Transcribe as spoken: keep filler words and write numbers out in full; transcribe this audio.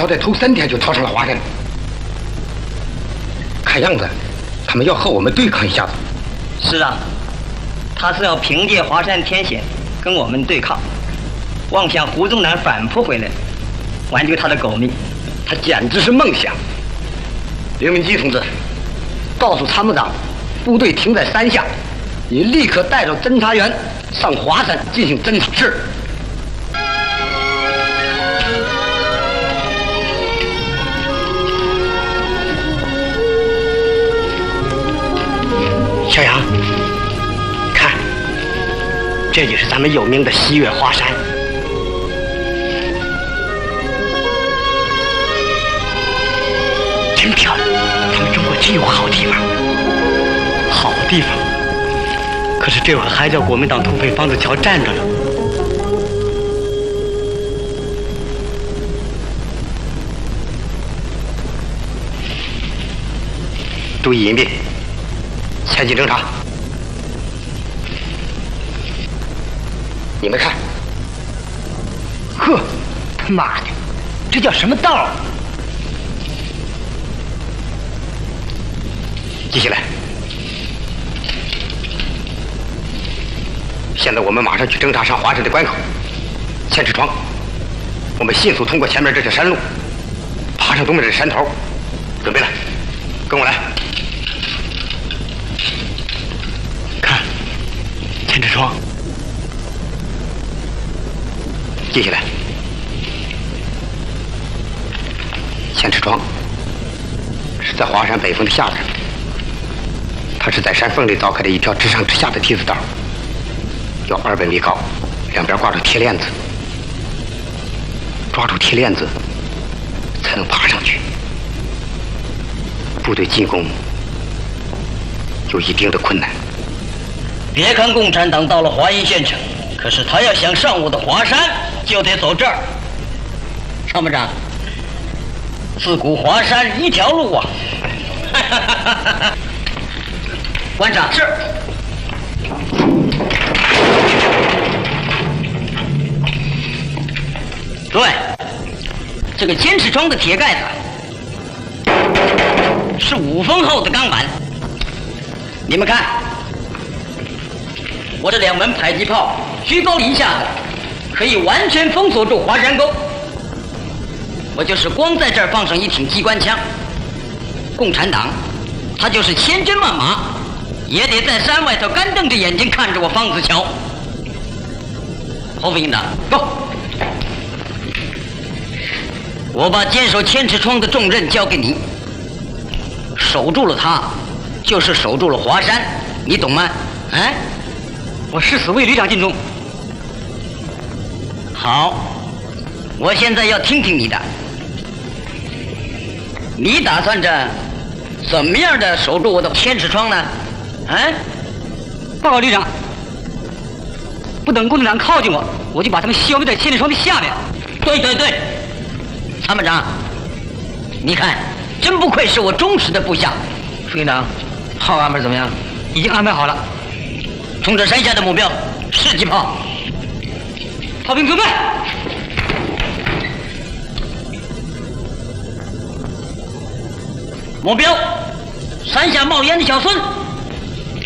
巧在头三天就逃上了华山。看样子，他们要和我们对抗一下子。 是啊，他是要凭借华山天险跟我们对抗，妄想胡宗南反扑回来，挽救他的狗命， 他简直是梦想。刘明基同志，告诉参谋长，部队停在山下，你立刻带着侦察员上华山进行侦察。是。小杨，看，这就是咱们有名的西岳华山。真漂亮，咱们中国真有好地方。好地方。可是这会儿还叫国民党土匪帮子桥站着呢。注意隐蔽。前进侦察，你们看，呵，他妈的，这叫什么道？记下来。现在我们马上去侦察上华山的关口，先吃床。我们迅速通过前面这条山路，爬上东面的山头。准备了，跟我来。千尺窗，记下来。千尺窗是在华山北峰的下边，它是在山缝里凿开的一条直上直下的梯子道，有二百米高，两边挂着铁链子，抓住铁链子才能爬上去。部队进攻有一定的困难。 别看共产党到了华阴县城，可是他要想上我的华山，就得走这儿。参谋长，自古华山一条路啊！馆长是。对，这个监视窗的铁盖子是五分厚的钢板，你们看。我这两门迫击炮居高临下的，可以完全封锁住华山沟。我就是光在这儿放上一挺机关枪，共产党他就是千军万马，也得在山外头干瞪着眼睛看着我方子桥。侯副营长，走！我把坚守千尺窗的重任交给你，守住了它，就是守住了华山，你懂吗？哎？我誓死为旅长尽忠。好，我现在要听听你的。你打算着怎么样的守住我的千尺窗呢？啊？报告旅长，不等共产党靠近我，我就把他们消灭在千尺窗的下面。对对对，参谋长，你看，真不愧是我忠实的部下。副营长，炮安排怎么样？已经安排好了。冲着山下的目标，试击炮。炮兵准备。目标，山下冒烟的小孙。